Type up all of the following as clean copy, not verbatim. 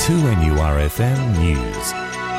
2NURFM News.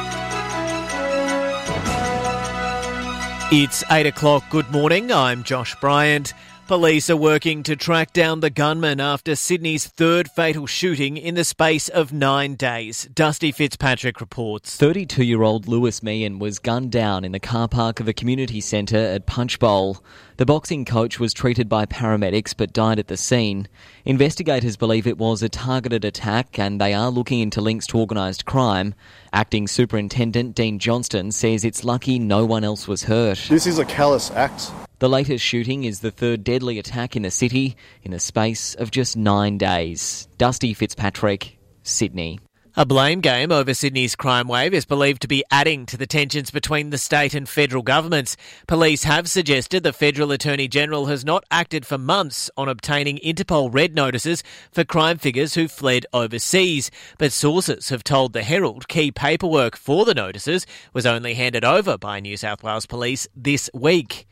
It's 8 o'clock. Good morning. I'm Josh Bryant. Police are working to track down the gunman after Sydney's third fatal shooting in the space of 9 days. Dusty Fitzpatrick reports. 32-year-old Lewis Meehan was gunned down in the car park of a community centre at Punchbowl. The boxing coach was treated by paramedics but died at the scene. Investigators believe it was a targeted attack and they are looking into links to organised crime. Acting Superintendent Dean Johnston says it's lucky no one else was hurt. This is a callous act. The latest shooting is the third deadly attack in the city in the space of just 9 days. Dusty Fitzpatrick, Sydney. A blame game over Sydney's crime wave is believed to be adding to the tensions between the state and federal governments. Police have suggested the Federal Attorney-General has not acted for months on obtaining Interpol red notices for crime figures who fled overseas. But sources have told the Herald key paperwork for the notices was only handed over by New South Wales Police this week.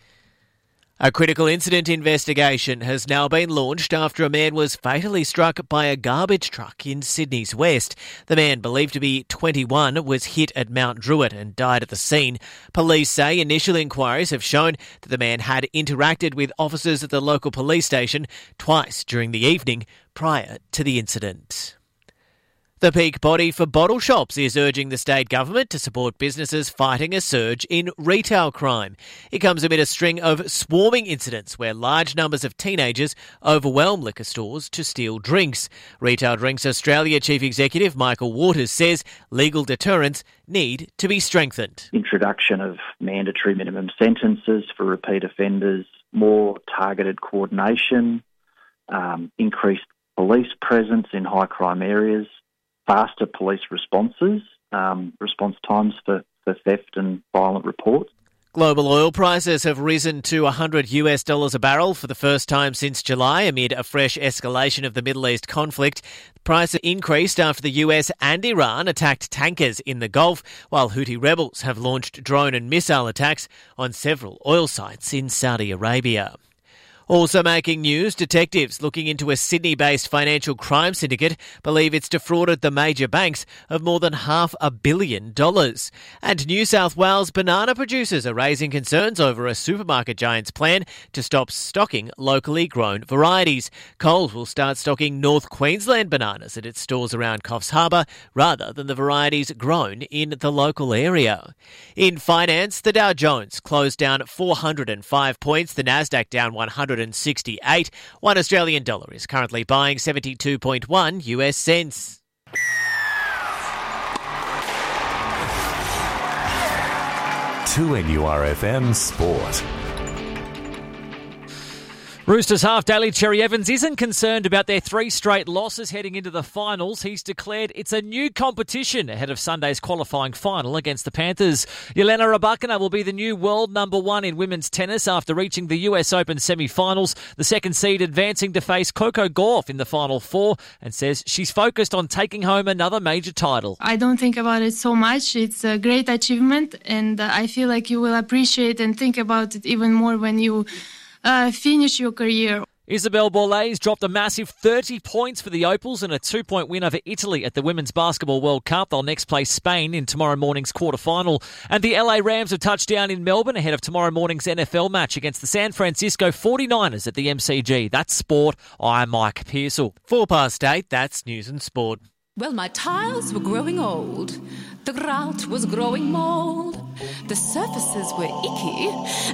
A critical incident investigation has now been launched after a man was fatally struck by a garbage truck in Sydney's west. The man, believed to be 21, was hit at Mount Druitt and died at the scene. Police say initial inquiries have shown that the man had interacted with officers at the local police station twice during the evening prior to the incident. The peak body for bottle shops is urging the state government to support businesses fighting a surge in retail crime. It comes amid a string of swarming incidents where large numbers of teenagers overwhelm liquor stores to steal drinks. Retail Drinks Australia Chief Executive Michael Waters says legal deterrents need to be strengthened. Introduction of mandatory minimum sentences for repeat offenders, more targeted coordination, increased police presence in high crime areas, faster police responses, response times for theft and violent reports. Global oil prices have risen to $100 a barrel for the first time since July amid a fresh escalation of the Middle East conflict. Prices increased after the US and Iran attacked tankers in the Gulf, while Houthi rebels have launched drone and missile attacks on several oil sites in Saudi Arabia. Also making news, detectives looking into a Sydney-based financial crime syndicate believe it's defrauded the major banks of more than $500 million. And New South Wales banana producers are raising concerns over a supermarket giant's plan to stop stocking locally grown varieties. Coles will start stocking North Queensland bananas at its stores around Coffs Harbour rather than the varieties grown in the local area. In finance, the Dow Jones closed down 405 points, the Nasdaq down 168. One Australian dollar is currently buying 72.1 US cents. To NURFM Sport. Roosters half daily Cherry Evans isn't concerned about their 3 straight losses heading into the finals. He's declared it's a new competition ahead of Sunday's qualifying final against the Panthers. Jelena Rybakina will be the new world number 1 in women's tennis after reaching the US Open semi-finals. The second seed advancing to face Coco Gauff in the final 4 and says she's focused on taking home another major title. I don't think about it so much. It's a great achievement and I feel like you will appreciate and think about it even more when you finish your career. Isabelle Borlase dropped a massive 30 points for the Opals and a 2-point win over Italy at the Women's Basketball World Cup. They'll next play Spain in tomorrow morning's quarterfinal. And the LA Rams have touched down in Melbourne ahead of tomorrow morning's NFL match against the San Francisco 49ers at the MCG. That's sport. I'm Mike Pearsall. 8:04, that's news and sport. Well, my tiles were growing old. The grout was growing mould. The surfaces were icky.